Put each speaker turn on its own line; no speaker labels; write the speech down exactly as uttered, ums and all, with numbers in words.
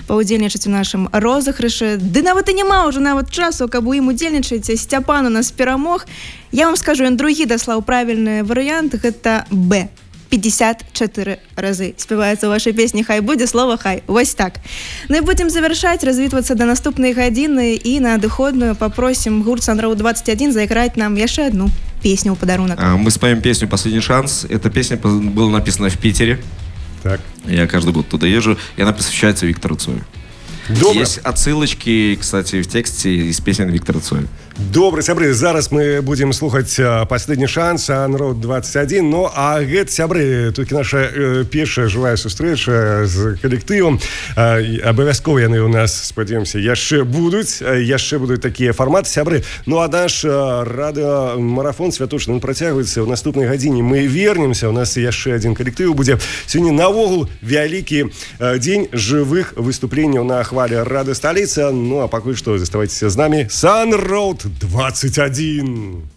паўдзельнічаць у нашым розыгрышы. Ды нават і няма ўжо нават часу, каб у ім удзельнічаеце. Сцяпан у нас перамог. Я вам скажу, ён другі даслаў правільны варыянт, гэта Б. пятьдесят четыре разы спяваецца ў вашай песні «Хай будзе слова хай». Вось так. Ну і будзем завяршаць, развітвацца да наступнай гадзіны і на адыходную попросім гурт Sunroad двадцать один заиграть нам яшчэ одну песню ў падарунак.
А, мы споем песню «Последний шанс». Эта песня была написана в Питере.
Так.
Я каждый год туда езжу, и она посвящается Виктору Цою.
Добре.
Есть отсылочки, кстати, в тексте из песен Виктора Цоя.
Добры, сябры, зараз мы будем слухаць «Последний шанс», Sunroad двадцать один. Ну, а гэта, сябры, толькі наша э, першая жывая сустрэча з калектывам. Э, абавязкова яны у нас, спадзяёмся, яшчэ будуць, яшчэ будуць такія фарматы, сябры. Ну, а наш э, радыёмарафон святочны, он працягваецца. У наступнай гадзіне мы вернемся, у нас яшчэ адзін калектыў будзе. Сёння наогул вялікі э, дзень жывых выступленняў на хвале радыёсталіца. Ну, а пакуль што заставайцеся з намі. Sunroad двадцать один.